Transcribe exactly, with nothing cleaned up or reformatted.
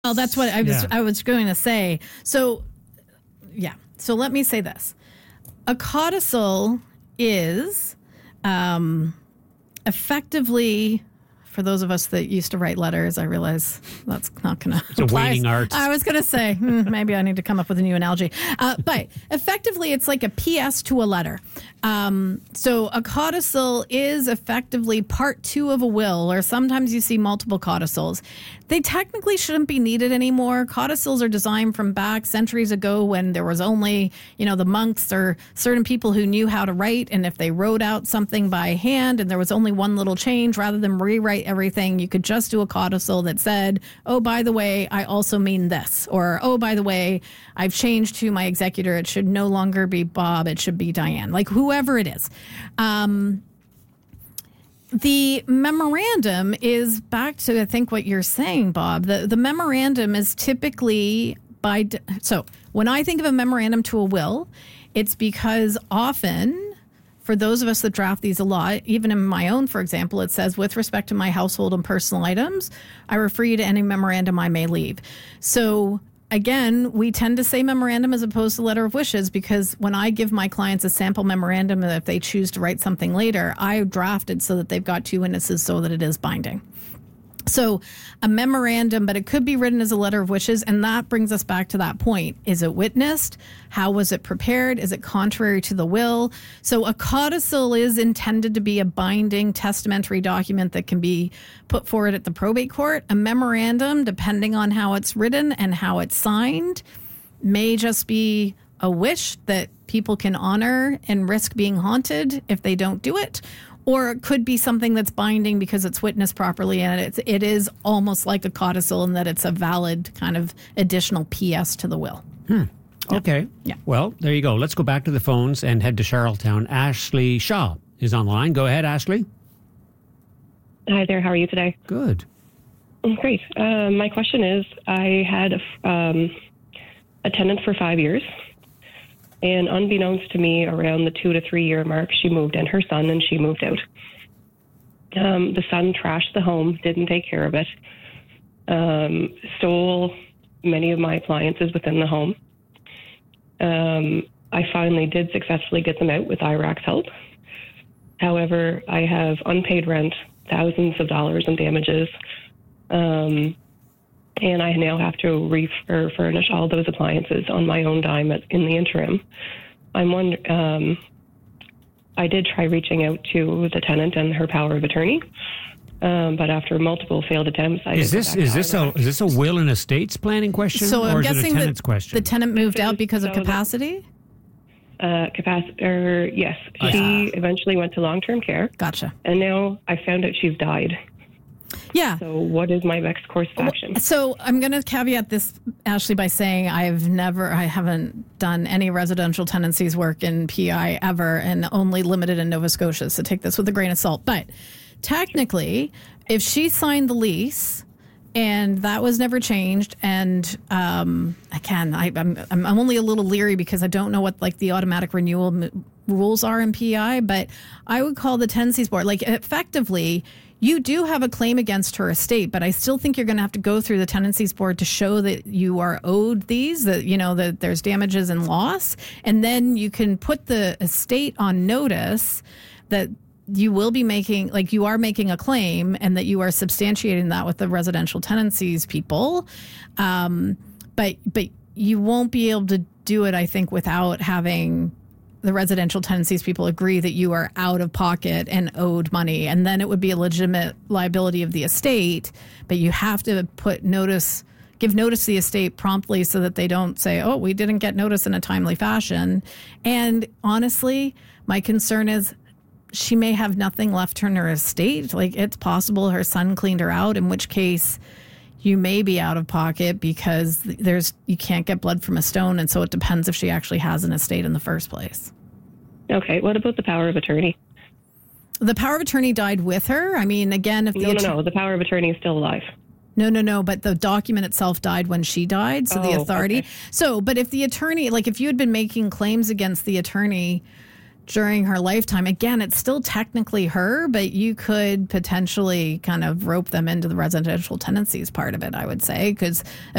Well, that's what I was Yeah. I was going to say. So, yeah. So let me say this. A codicil is um, effectively, for those of us that used to write letters, I realize that's not going to It's a waiting art. I was going to say, hmm, maybe I need to come up with a new analogy. Uh, but effectively, it's like a P S to a letter. Um, so a codicil is effectively part two of a will, or sometimes you see multiple codicils. They technically shouldn't be needed anymore. Codicils are designed from back centuries ago when there was only, you know, the monks or certain people who knew how to write. And if they wrote out something by hand and there was only one little change, rather than rewrite everything, you could just do a codicil that said, oh, by the way, I also mean this. Or, oh, by the way, I've changed to my executor. It should no longer be Bob. It should be Diane. Like whoever it is. Um, the memorandum is back to, I think, what you're saying, Bob. The, the memorandum is typically by... So when I think of a memorandum to a will, it's because often... For those of us that draft these a lot, even in my own, for example, it says, with respect to my household and personal items, I refer you to any memorandum I may leave. So again, we tend to say memorandum as opposed to letter of wishes because when I give my clients a sample memorandum, and if they choose to write something later, I draft it so that they've got two witnesses so that it is binding. So a memorandum, but it could be written as a letter of wishes. And that brings us back to that point. Is it witnessed? How was it prepared? Is it contrary to the will? So a codicil is intended to be a binding testamentary document that can be put forward at the probate court. A memorandum, depending on how it's written and how it's signed, may just be a wish that people can honor and risk being haunted if they don't do it. Or it could be something that's binding because it's witnessed properly and it's, it is almost like a codicil in that it's a valid kind of additional P S to the will. Hmm. Okay. Yeah. Well, there you go. Let's go back to the phones and head to Charlottetown. Ashley Shaw is on the line. Go ahead, Ashley. Hi there. How are you today? Good. Great. Uh, my question is, I had a, um, a tenant for five years. And unbeknownst to me, around the two to three year mark, she moved in, her son, and she moved out. Um, the son trashed the home, didn't take care of it, um, stole many of my appliances within the home. Um, I finally did successfully get them out with I R A C's help. However, I have unpaid rent, thousands of dollars in damages, um, and I now have to refurnish all those appliances on my own dime at, in the interim. I'm wondering, um, I did try reaching out to the tenant and her power of attorney, um, but after multiple failed attempts, I is did this go back is to this a I R A C. is this a will and estates planning question, So I'm or is it a guessing tenant's that question? the tenant moved out because of So the- capacity? Uh, capacity, or yes, I she see. eventually went to long-term care, Gotcha. and now I found out she's died. Yeah. So what is my next course of action? So I'm going to caveat this, Ashley, by saying I've never, I haven't done any residential tenancies work in P I ever, and only limited in Nova Scotia. So take this with a grain of salt. But technically, if she signed the lease and that was never changed, and um, again, I, I'm I'm only a little leery because I don't know what like the automatic renewal m- rules are in P I, but I would call the tenancies board like effectively. You do have a claim against her estate, but I still think you're going to have to go through the tenancies board to show that you are owed these, that, you know, that there's damages and loss. And then you can put the estate on notice that you will be making, like you are making a claim and that you are substantiating that with the residential tenancies people. Um, but, but you won't be able to do it, I think, without having the residential tenancies people agree that you are out of pocket and owed money, and then it would be a legitimate liability of the estate, but you have to put notice, give notice to the estate promptly so that they don't say, oh, we didn't get notice in a timely fashion. And honestly, my concern is she may have nothing left in her estate. Like it's possible her son cleaned her out, in which case you may be out of pocket because there's you can't get blood from a stone, and so it depends if she actually has an estate in the first place. Okay, what about the power of attorney? The power of attorney died with her. I mean, again, if the No, no, att- no, the power of attorney is still alive. No, no, no. But the document itself died when she died. So the Oh, authority. okay. So, but if the attorney, like if you had been making claims against the attorney during her lifetime. Again, it's still technically her, but you could potentially kind of rope them into the residential tenancies part of it, I would say, because